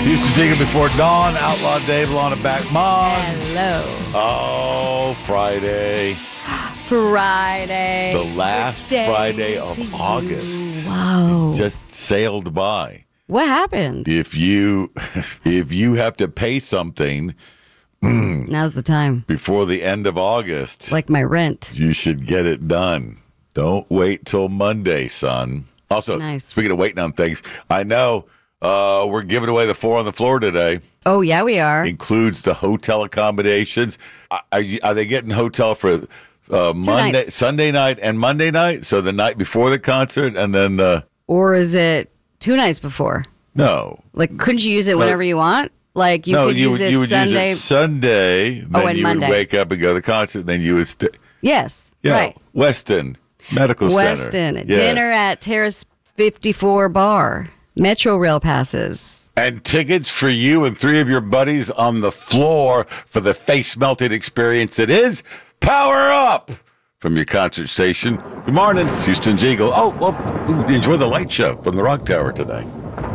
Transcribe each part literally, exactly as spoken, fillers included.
Houston Digging before dawn. Outlaw Dave, Lana Backmon. Hello. Oh, Friday. Friday. The last Day Friday to of you. August. Wow. Just sailed by. What happened? If you if you have to pay something Now's the time. before the end of August, Like my rent. you should get it done. Don't wait till Monday, son. Also, Nice. speaking of waiting on things, I know uh, we're giving away the four on the floor today. Oh, yeah, we are. Includes the hotel accommodations. Are, are, you- are they getting hotel for uh, Monday, nights. Sunday night, and Monday night? So the night before the concert, and then the Or is it two nights before? no, Like, couldn't you use it whenever you want? Like, you no. could You use would it you would Sunday. use it Sunday. Then Oh, and you Monday. would wake up and go to the concert. Then you would stay. Yes. Yeah, Right. Weston Medical Weston. Center. Yes. Dinner at Terrace fifty-four Bar. Metro Rail passes. And tickets for you and three of your buddies on the floor for the face melted experience that is Power Up from your concert station. Good morning, Houston's Eagle. Oh, well, ooh, enjoy the light show from the Rock Tower today.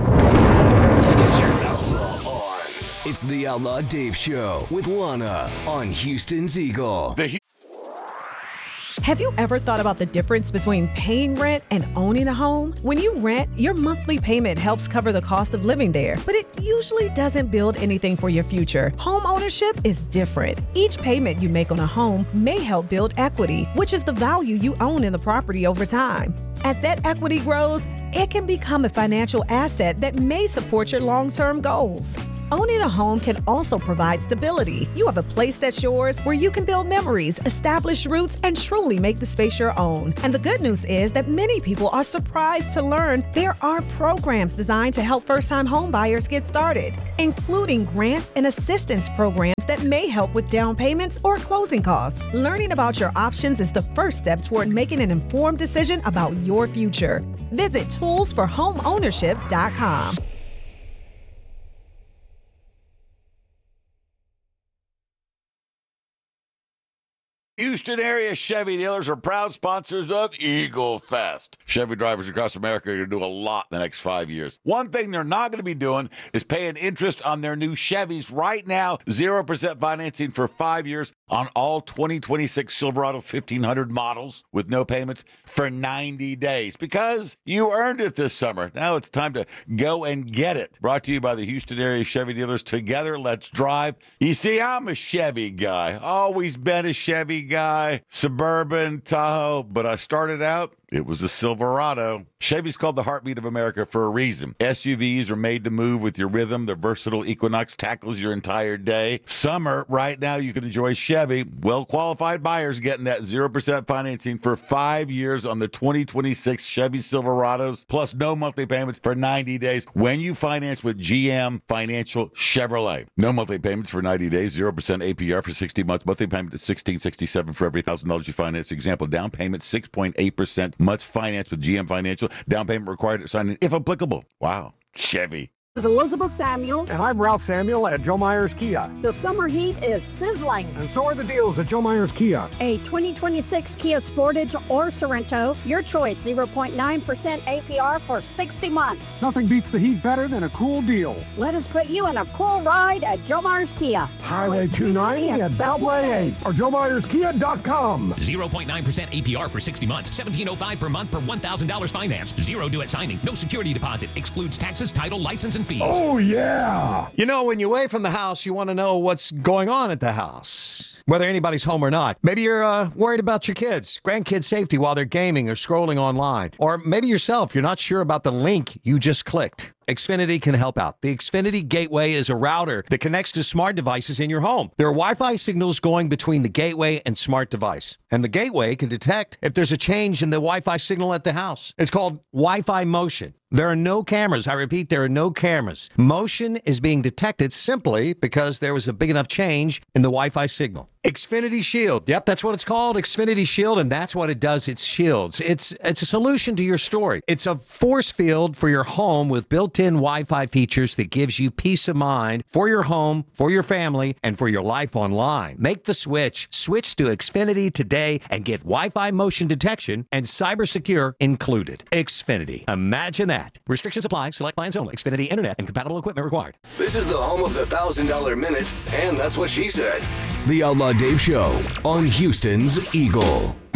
It's the Outlaw Dave Show with Lana on Houston's Eagle. The Have you ever thought about the difference between paying rent and owning a home? When you rent, your monthly payment helps cover the cost of living there, but it usually doesn't build anything for your future. Home ownership is different. Each payment you make on a home may help build equity, which is the value you own in the property over time. As that equity grows, it can become a financial asset that may support your long-term goals. Owning a home can also provide stability. You have a place that's yours where you can build memories, establish roots, and truly make the space your own. And the good news is that many people are surprised to learn there are programs designed to help first-time home buyers get started, including grants and assistance programs that may help with down payments or closing costs. Learning about your options is the first step toward making an informed decision about your future. Visit tools for home ownership dot com. Houston area Chevy dealers are proud sponsors of Eagle Fest. Chevy drivers across America are going to do a lot in the next five years. One thing they're not going to be doing is paying interest on their new Chevys right now. zero percent financing for five years on all twenty twenty-six Silverado fifteen hundred models with no payments for ninety days because you earned it this summer. Now it's time to go and get it. Brought to you by the Houston area Chevy dealers. Together, let's drive. You see, I'm a Chevy guy. Always been a Chevy guy. Suburban, Tahoe. But I started out, it was the Silverado. Chevy's called the heartbeat of America for a reason. S U Vs are made to move with your rhythm. The versatile Equinox tackles your entire day. Summer, right now, you can enjoy Chevy. Well-qualified buyers getting that zero percent financing for five years on the twenty twenty-six Chevy Silverados, plus no monthly payments for ninety days when you finance with G M Financial Chevrolet. No monthly payments for ninety days, zero percent A P R for sixty months. Monthly payment is sixteen sixty-seven for every one thousand dollars you finance. Example, down payment six point eight percent. Must finance with G M Financial. Down payment required at signing if applicable. Wow. Chevy. This is Elizabeth Samuel. And I'm Ralph Samuel at Joe Myers Kia. The summer heat is sizzling. And so are the deals at Joe Myers Kia. A twenty twenty-six Kia Sportage or Sorento, your choice, zero point nine percent A P R for sixty months. Nothing beats the heat better than a cool deal. Let us put you in a cool ride at Joe Myers Kia. Highway two ninety at Beltway eight or joe myers kia dot com. zero point nine percent A P R for sixty months. seventeen oh five per month per one thousand dollars finance. Zero due at signing. No security deposit. Excludes taxes, title, license, and fees. Oh, yeah. You know, when you're away from the house, you want to know what's going on at the house, whether anybody's home or not. Maybe you're uh, worried about your kids, grandkids' safety while they're gaming or scrolling online. Or maybe yourself, you're not sure about the link you just clicked. Xfinity can help out. The Xfinity Gateway is a router that connects to smart devices in your home. There are Wi-Fi signals going between the gateway and smart device. And the gateway can detect if there's a change in the Wi-Fi signal at the house. It's called Wi-Fi motion. There are no cameras. I repeat, there are no cameras. Motion is being detected simply because there was a big enough change in the Wi-Fi signal. Xfinity Shield. Yep, that's what it's called, Xfinity Shield, and that's what it does. It shields. It's it's a solution to your story. It's a force field for your home with built-in Wi-Fi features that gives you peace of mind for your home, for your family, and for your life online. Make the switch. Switch to Xfinity today and get Wi-Fi motion detection and cyber secure included. Xfinity. Imagine that. Restrictions apply. Select plans only. Xfinity Internet and compatible equipment required. This is the home of the one thousand dollar minute, and that's what she said. The Outlaw Dave Show on Houston's Eagle.